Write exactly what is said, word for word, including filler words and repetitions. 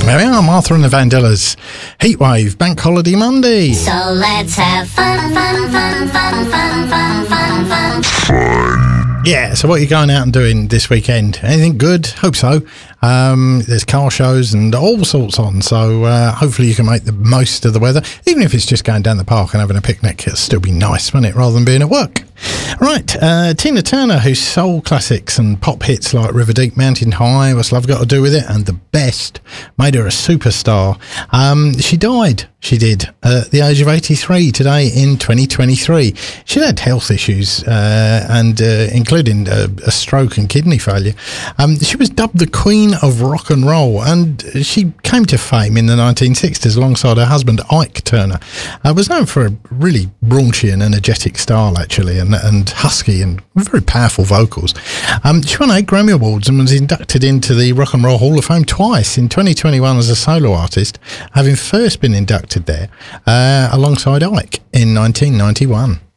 There we are, Martha and the Vandellas. Heatwave, Bank Holiday Monday. So let's have fun, fun, fun, fun, fun, fun, fun, fun. Fun. Yeah, so what are you going out and doing this weekend? Anything good? Hope so. Um, there's car shows and all sorts on, so uh, hopefully you can make the most of the weather. Even if it's just going down the park and having a picnic, it'll still be nice, won't it, rather than being at work. Right, uh, Tina Turner, whose soul classics and pop hits like River Deep, Mountain High, What's Love Got to Do With It, and The Best made her a superstar. Um, she died, she did, at the age of eighty-three today in twenty twenty-three. She had health issues, uh, and uh, including a, a stroke and kidney failure. Um, she was dubbed the Queen of Rock and Roll, and she came to fame in the nineteen sixties alongside her husband Ike Turner. Uh, was known for a really raunchy and energetic style, actually, and, and husky and very powerful vocals. Um, she won eight Grammy Awards and was inducted into the Rock and Roll Hall of Fame twice, in twenty twenty-one as a solo artist, having first been inducted there uh, alongside Ike in nineteen ninety-one.